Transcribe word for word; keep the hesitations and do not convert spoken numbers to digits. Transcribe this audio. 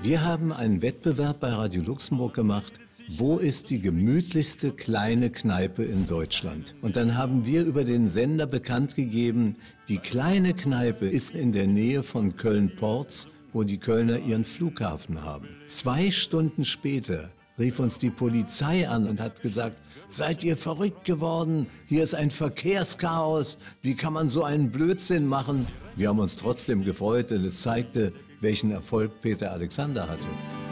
Wir haben einen Wettbewerb bei Radio Luxemburg gemacht. Wo ist die gemütlichste kleine Kneipe in Deutschland? Und dann haben wir über den Sender bekannt gegeben, die kleine Kneipe ist in der Nähe von Köln-Porz, wo die Kölner ihren Flughafen haben. Zwei Stunden später rief uns die Polizei an und hat gesagt, seid ihr verrückt geworden? Hier ist ein Verkehrschaos. Wie kann man so einen Blödsinn machen? Wir haben uns trotzdem gefreut, denn es zeigte, welchen Erfolg Peter Alexander hatte.